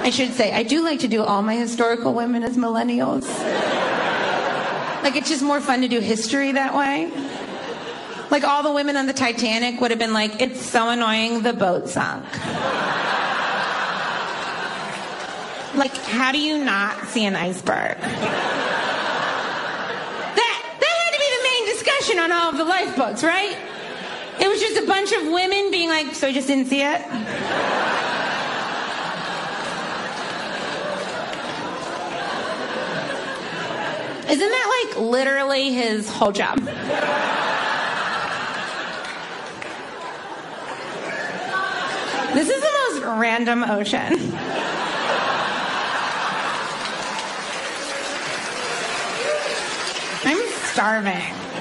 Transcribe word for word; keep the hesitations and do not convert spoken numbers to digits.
I should say, I do like to do all my historical women as millennials. Like, it's just more fun to do history that way. Like, all the women on the Titanic would have been like, it's so annoying the boat sunk. Like, how do you not see an iceberg? That, that had to be the main discussion on all of the lifeboats, right? It was just a bunch of women being like, so you just didn't see it? Isn't that, like, literally his whole job? This is the most random ocean. I'm starving.